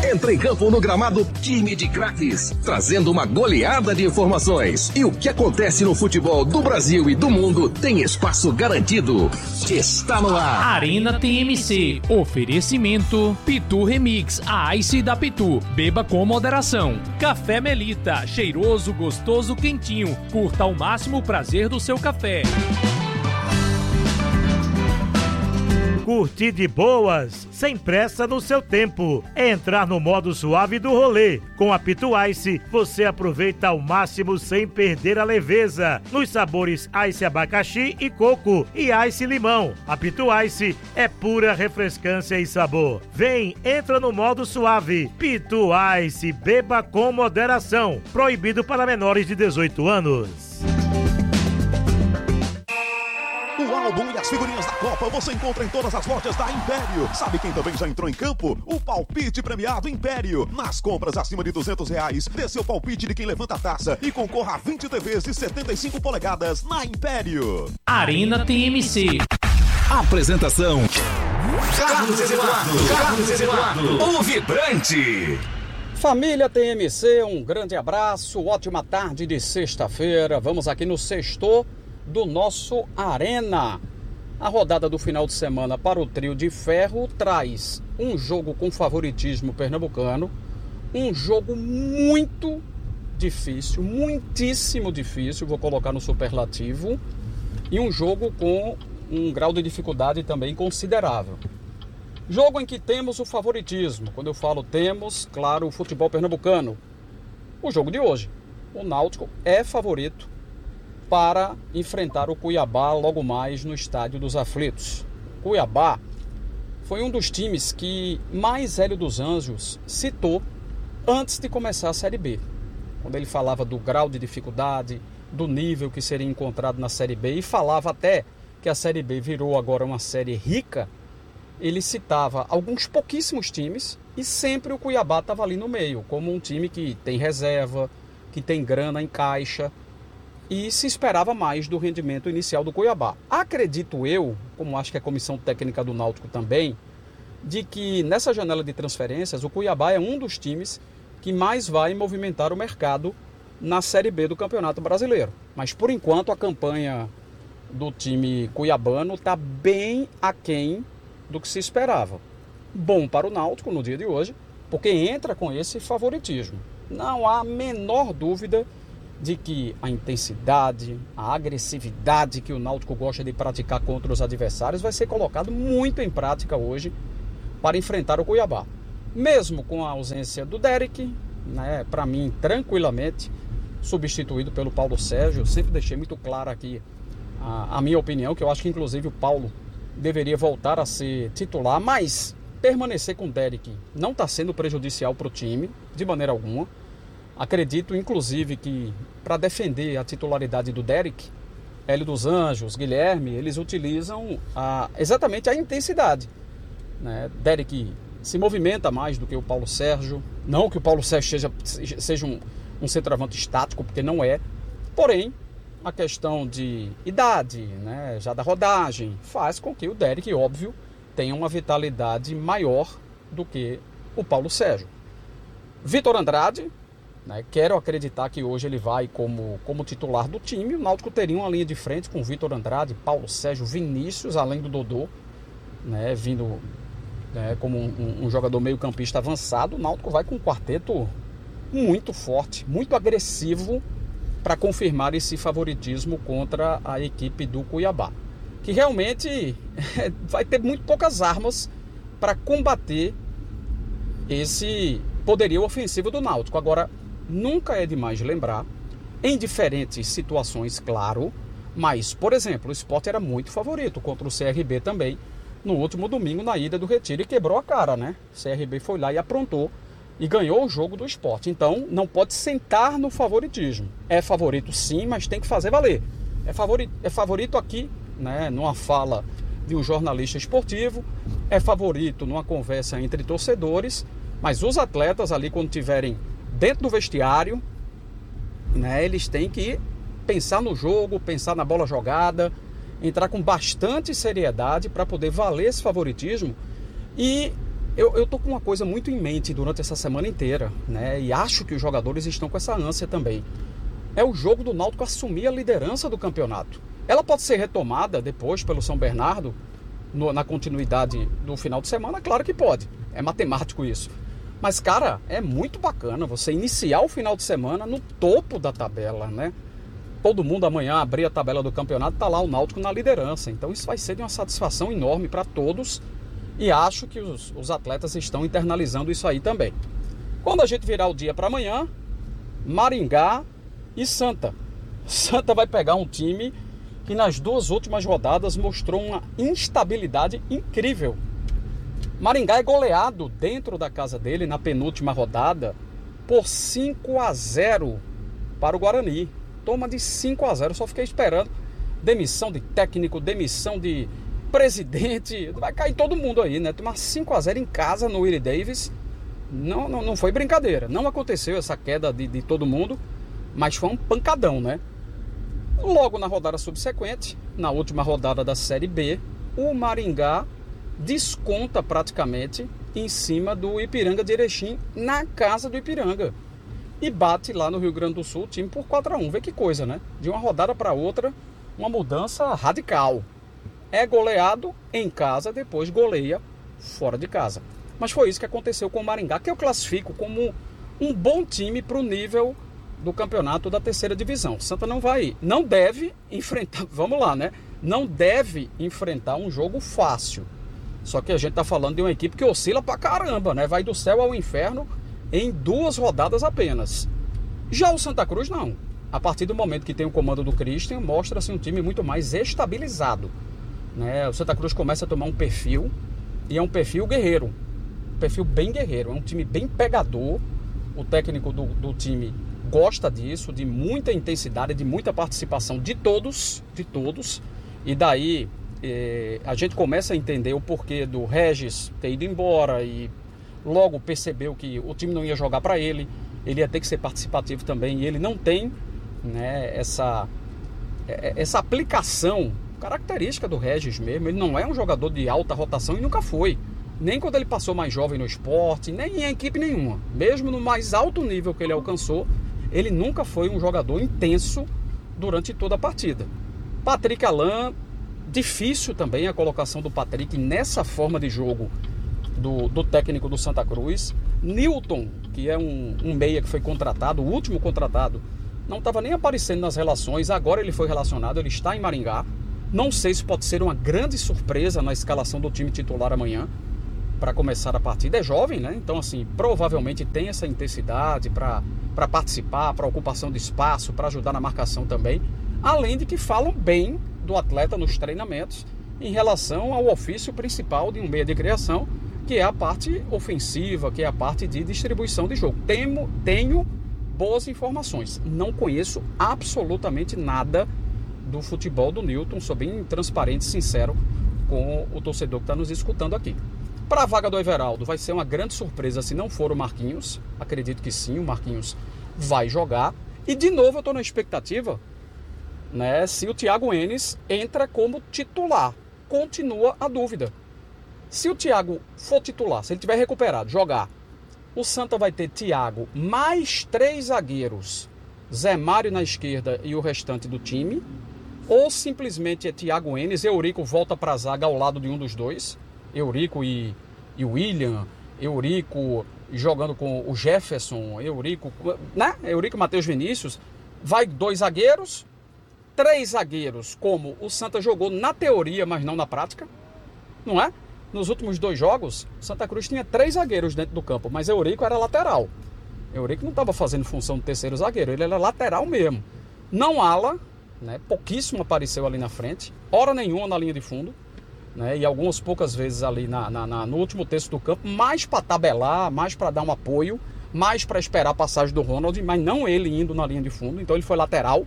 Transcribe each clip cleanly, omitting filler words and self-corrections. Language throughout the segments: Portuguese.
Entra em campo no gramado Time de Craques, trazendo uma goleada de informações. E o que acontece no futebol do Brasil e do mundo tem espaço garantido. Está no ar. Arena TMC. Oferecimento Pitu Remix, a Ice da Pitu. Beba com moderação. Café Melita, cheiroso, gostoso, quentinho. Curta ao máximo o prazer do seu café. Curtir de boas, sem pressa no seu tempo. É entrar no modo suave do rolê. Com a Pitu Ice, você aproveita ao máximo sem perder a leveza. Nos sabores Ice abacaxi e coco e Ice limão. A Pitu Ice é pura refrescância e sabor. Vem, entra no modo suave. Pitu Ice, beba com moderação. Proibido para menores de 18 anos. O álbum e as figurinhas da Copa você encontra em todas as lojas da Império. Sabe quem também já entrou em campo? O palpite premiado Império. Nas compras acima de R$200, dê seu palpite de quem levanta a taça e concorra a 20 TVs de 75 polegadas na Império. Arena TMC. Apresentação: Carlos Eduardo, o vibrante. Família TMC, um grande abraço, ótima tarde de sexta-feira. Vamos aqui no Sextou do nosso Arena. A rodada do final de semana para o trio de ferro traz um jogo com favoritismo pernambucano, um jogo muito difícil, muitíssimo difícil, vou colocar no superlativo, e um jogo com um grau de dificuldade também considerável. Jogo em que temos o favoritismo. Quando eu falo temos, claro, o futebol pernambucano. O jogo de hoje, o Náutico é favorito para enfrentar o Cuiabá logo mais no Estádio dos Aflitos. Cuiabá foi um dos times que mais Hélio dos Anjos citou antes de começar a Série B. Quando ele falava do grau de dificuldade, do nível que seria encontrado na Série B e falava até que a Série B virou agora uma série rica, ele citava alguns pouquíssimos times e sempre o Cuiabá estava ali no meio, como um time que tem reserva, que tem grana em caixa, e se esperava mais do rendimento inicial do Cuiabá. Acredito eu, como acho que a comissão técnica do Náutico também, de que nessa janela de transferências o Cuiabá é um dos times que mais vai movimentar o mercado na Série B do Campeonato Brasileiro. Mas por enquanto a campanha do time cuiabano está bem aquém do que se esperava. Bom para o Náutico no dia de hoje, porque entra com esse favoritismo. Não há a menor dúvida de que a intensidade, a agressividade que o Náutico gosta de praticar contra os adversários vai ser colocado muito em prática hoje para enfrentar o Cuiabá. Mesmo com a ausência do Derek, né, para mim, tranquilamente, substituído pelo Paulo Sérgio. Eu sempre deixei muito claro aqui a minha opinião, que eu acho que inclusive o Paulo deveria voltar a ser titular, mas permanecer com o Derek não está sendo prejudicial para o time, de maneira alguma. Acredito, inclusive, que para defender a titularidade do Derek, Hélio dos Anjos, Guilherme, eles utilizam exatamente a intensidade, né? Derek se movimenta mais do que o Paulo Sérgio. Não que o Paulo Sérgio seja um centroavante estático, porque não é. Porém, a questão de idade, né, já da rodagem, faz com que o Derek, óbvio, tenha uma vitalidade maior do que o Paulo Sérgio. Vitor Andrade, né, quero acreditar que hoje ele vai como titular do time. O Náutico teria uma linha de frente com Vitor Andrade, Paulo Sérgio, Vinícius, além do Dodô, né, vindo, né, como um jogador meio campista avançado. O Náutico vai com um quarteto muito forte, muito agressivo, para confirmar esse favoritismo contra a equipe do Cuiabá, que realmente vai ter muito poucas armas para combater esse poderio ofensivo do Náutico. Agora, nunca é demais lembrar, em diferentes situações, claro, mas, por exemplo, o Sport era muito favorito contra o CRB também, no último domingo na ida do Retiro, e quebrou a cara, né? O CRB foi lá e aprontou e ganhou o jogo do Sport. Então, não pode sentar no favoritismo. É favorito sim, mas tem que fazer valer. É favorito aqui, né, numa fala de um jornalista esportivo, é favorito numa conversa entre torcedores, mas os atletas ali, quando estiverem dentro do vestiário, né, eles têm que pensar no jogo, pensar na bola jogada, entrar com bastante seriedade para poder valer esse favoritismo. E Eu tô com uma coisa muito em mente durante essa semana inteira, né? E acho que os jogadores estão com essa ânsia também. É o jogo do Náutico assumir a liderança do campeonato. Ela pode ser retomada depois pelo São Bernardo, na continuidade do final de semana? Claro que pode. É matemático isso. Mas, cara, é muito bacana você iniciar o final de semana no topo da tabela, né? Todo mundo amanhã abrir a tabela do campeonato, tá lá o Náutico na liderança. Então isso vai ser de uma satisfação enorme para todos. E acho que os atletas estão internalizando isso aí também. Quando a gente virar o dia para amanhã, Maringá e Santa. Santa vai pegar um time que nas 2 últimas rodadas mostrou uma instabilidade incrível. Maringá é goleado dentro da casa dele na penúltima rodada por 5-0 para o Guarani. Toma de 5-0, só fiquei esperando demissão de técnico, demissão de presidente, vai cair todo mundo aí, né? Tomar 5-0 em casa no Willie Davis, não foi brincadeira, não aconteceu essa queda de todo mundo, mas foi um pancadão, né? Logo na rodada subsequente, na última rodada da Série B, o Maringá desconta praticamente em cima do Ipiranga de Erechim, na casa do Ipiranga. E bate lá no Rio Grande do Sul o time por 4-1. Vê que coisa, né? De uma rodada para outra, uma mudança radical. É goleado em casa, depois goleia fora de casa. Mas foi isso que aconteceu com o Maringá, que eu classifico como um bom time para o nível do campeonato da 3ª divisão. O Santa não deve enfrentar, vamos lá, né? Não deve enfrentar um jogo fácil. Só que a gente tá falando de uma equipe que oscila pra caramba, né? Vai do céu ao inferno em 2 rodadas apenas. Já o Santa Cruz não. A partir do momento que tem o comando do Christian, mostra-se um time muito mais estabilizado, né? O Santa Cruz começa a tomar um perfil, e é um perfil guerreiro, um perfil bem guerreiro, é um time bem pegador. O técnico do time gosta disso, de muita intensidade, de muita participação de todos, e daí a gente começa a entender o porquê do Regis ter ido embora e logo percebeu que o time não ia jogar para ele ia ter que ser participativo também, e ele não tem, né, essa aplicação característica do Regis mesmo. Ele não é um jogador de alta rotação e nunca foi, nem quando ele passou mais jovem no esporte, nem em equipe nenhuma, mesmo no mais alto nível que ele alcançou, ele nunca foi um jogador intenso durante toda a partida. Patrick Alain, difícil também a colocação do Patrick nessa forma de jogo do técnico do Santa Cruz. Newton, que é um meia que foi contratado, o último contratado, não estava nem aparecendo nas relações, agora ele foi relacionado, ele está em Maringá. Não sei se pode ser uma grande surpresa na escalação do time titular amanhã, para começar a partida. É jovem, né? Então, assim, provavelmente tem essa intensidade para participar, para ocupação de espaço, para ajudar na marcação também. Além de que falam bem do atleta nos treinamentos em relação ao ofício principal de um meia de criação, que é a parte ofensiva, que é a parte de distribuição de jogo. Tenho boas informações. Não conheço absolutamente nada do futebol do Newton. Sou bem transparente e sincero com o torcedor que está nos escutando aqui. Para a vaga do Everaldo, vai ser uma grande surpresa se não for o Marquinhos. Acredito que sim, o Marquinhos vai jogar. E de novo eu estou na expectativa, né, se o Thiago Enes entra como titular. Continua a dúvida. Se o Thiago for titular, se ele tiver recuperado, jogar, o Santa vai ter Thiago mais 3 zagueiros, Zé Mário na esquerda e o restante do time, ou simplesmente é Thiago Enes, Eurico volta para a zaga ao lado de um dos dois, Eurico e William, Eurico jogando com o Jefferson, Eurico, né? Eurico, Matheus Vinícius, vai 2 zagueiros, 3 zagueiros, como o Santa jogou na teoria, mas não na prática, não é? Nos últimos 2 jogos, Santa Cruz tinha 3 zagueiros dentro do campo, mas Eurico era lateral. Eurico não estava fazendo função de terceiro zagueiro, ele era lateral mesmo. Não ala, né? Pouquíssimo apareceu ali na frente, hora nenhuma na linha de fundo, né? E algumas poucas vezes ali no último terço do campo, mais para tabelar, mais para dar um apoio, mais para esperar a passagem do Ronald, mas não ele indo na linha de fundo, então ele foi lateral.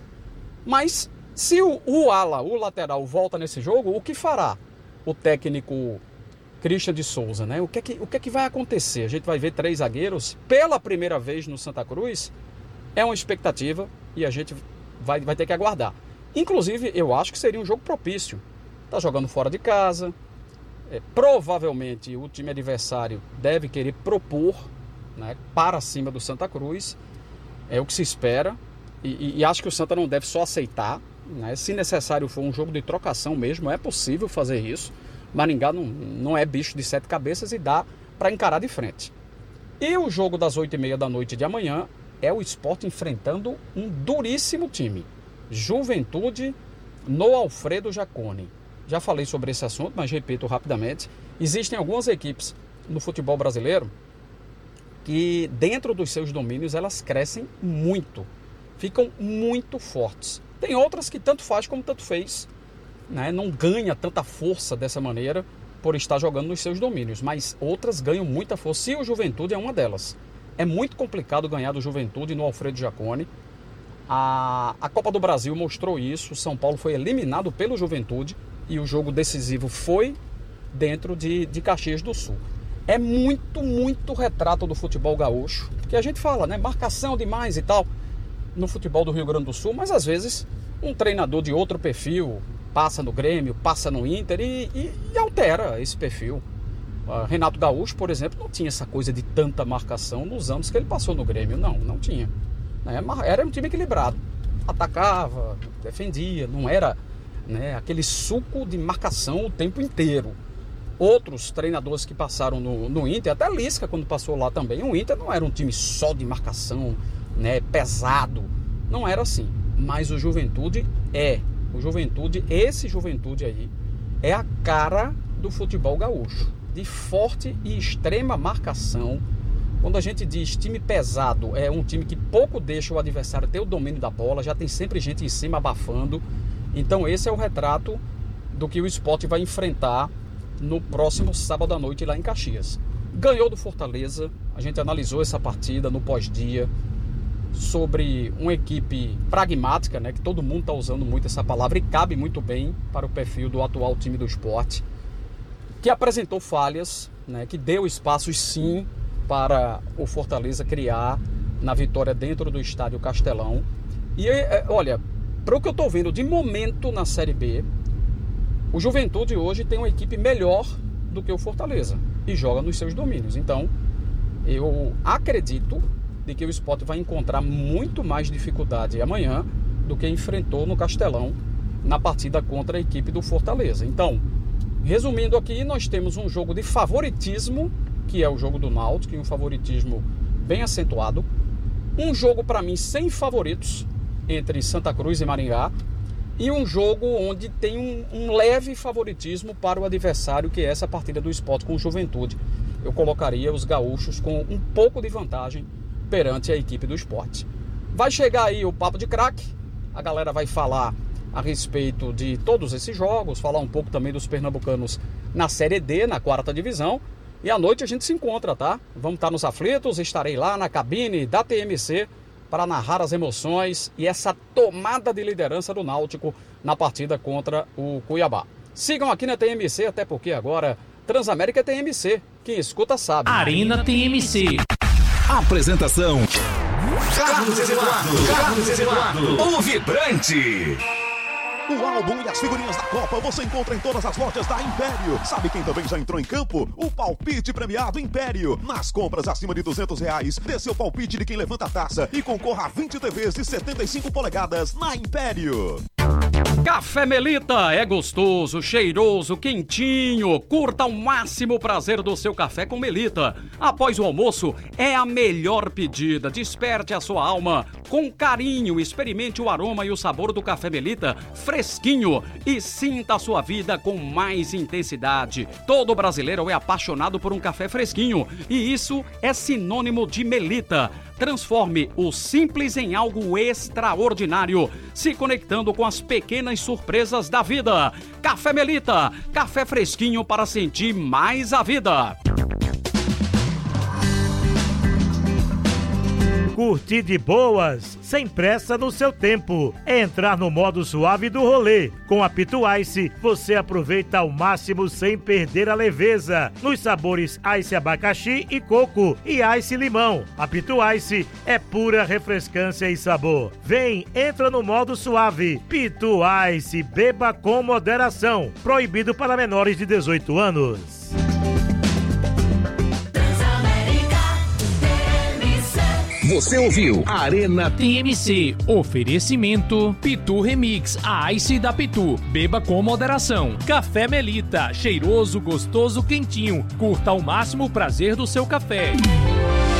Mas se o lateral volta nesse jogo, o que fará o técnico Christian de Souza, né? O que é que vai acontecer? A gente vai ver 3 zagueiros pela primeira vez no Santa Cruz. É uma expectativa e a gente vai ter que aguardar. Inclusive, eu acho que seria um jogo propício. Tá jogando fora de casa, Provavelmente o time adversário deve querer propor, né, para cima do Santa Cruz. É o que se espera. E acho que o Santa não deve só aceitar, né? Se necessário for um jogo de trocação mesmo, é possível fazer isso. Maringá não é bicho de 7 cabeças e dá para encarar de frente. E o jogo das 8h30 da noite de amanhã é o Sport enfrentando um duríssimo time. Juventude no Alfredo Jaconi. Já falei sobre esse assunto, mas repito rapidamente. Existem algumas equipes no futebol brasileiro que dentro dos seus domínios elas crescem muito. Ficam muito fortes. Tem outras que tanto faz como tanto fez, né? Não ganha tanta força dessa maneira por estar jogando nos seus domínios, mas outras ganham muita força, e o Juventude é uma delas. É muito complicado ganhar do Juventude no Alfredo Jaconi. A Copa do Brasil mostrou isso. O São Paulo foi eliminado pelo Juventude e o jogo decisivo foi dentro de Caxias do Sul. É muito retrato do futebol gaúcho, que a gente fala, né? Marcação demais e tal no futebol do Rio Grande do Sul, mas às vezes um treinador de outro perfil passa no Grêmio, passa no Inter e altera esse perfil. Renato Gaúcho, por exemplo, não tinha essa coisa de tanta marcação nos anos que ele passou no Grêmio. Não tinha. Era um time equilibrado. Atacava, defendia, não era, né, aquele suco de marcação o tempo inteiro. Outros treinadores que passaram no Inter, até Lisca quando passou lá também, o Inter não era um time só de marcação, né, pesado. Não era assim. Mas o Juventude esse Juventude aí é a cara do futebol gaúcho, de forte e extrema marcação. Quando a gente diz time pesado, é um time que pouco deixa o adversário ter o domínio da bola, já tem sempre gente em cima abafando. Então esse é o retrato do que o Sport vai enfrentar no próximo sábado à noite lá em Caxias. Ganhou do Fortaleza, a gente analisou essa partida no pós-dia, sobre uma equipe pragmática, né, que todo mundo está usando muito essa palavra e cabe muito bem para o perfil do atual time do Sport, que apresentou falhas, né, que deu espaços sim para o Fortaleza criar na vitória dentro do estádio Castelão. E olha, para o que eu estou vendo de momento na Série B, o Juventude hoje tem uma equipe melhor do que o Fortaleza e joga nos seus domínios. Então eu acredito de que o Sport vai encontrar muito mais dificuldade amanhã do que enfrentou no Castelão na partida contra a equipe do Fortaleza. Então, resumindo aqui, nós temos um jogo de favoritismo, que é o jogo do Náutico, e um favoritismo bem acentuado. Um jogo, para mim, sem favoritos, entre Santa Cruz e Maringá, e um jogo onde tem um leve favoritismo para o adversário, que é essa partida do Sport com o Juventude. Eu colocaria os gaúchos com um pouco de vantagem perante a equipe do Sport. Vai chegar aí o Papo de Craque, a galera vai falar a respeito de todos esses jogos, falar um pouco também dos pernambucanos na Série D, na 4ª divisão, e à noite a gente se encontra, tá? Vamos estar nos aflitos, estarei lá na cabine da TMC para narrar as emoções e essa tomada de liderança do Náutico na partida contra o Cuiabá. Sigam aqui na TMC, até porque agora Transamérica é TMC, quem escuta sabe. Arena TMC. Apresentação: Carlos Eduardo, o vibrante. O álbum e as figurinhas da Copa você encontra em todas as lojas da Império. Sabe quem também já entrou em campo? O palpite premiado Império. Nas compras acima de R$200, dê seu palpite de quem levanta a taça e concorra a 20 TVs de 75 polegadas na Império. Café Melita é gostoso, cheiroso, quentinho. Curta ao máximo o prazer do seu café com Melita. Após o almoço, é a melhor pedida. Desperte a sua alma com carinho. Experimente o aroma e o sabor do café Melita fresquinho e sinta a sua vida com mais intensidade. Todo brasileiro é apaixonado por um café fresquinho e isso é sinônimo de Melita. Transforme o simples em algo extraordinário, se conectando com as pequenas surpresas da vida. Café Melita, café fresquinho para sentir mais a vida. Curtir de boas, sem pressa no seu tempo. É entrar no modo suave do rolê. Com a Pitu Ice, você aproveita ao máximo sem perder a leveza. Nos sabores Ice abacaxi e coco e Ice limão. A Pitu Ice é pura refrescância e sabor. Vem, entra no modo suave. Pitu Ice, beba com moderação. Proibido para menores de 18 anos. Você ouviu Arena TMC, oferecimento Pitu Remix, a Ice da Pitu, beba com moderação. Café Melita, cheiroso, gostoso, quentinho, curta ao máximo o prazer do seu café.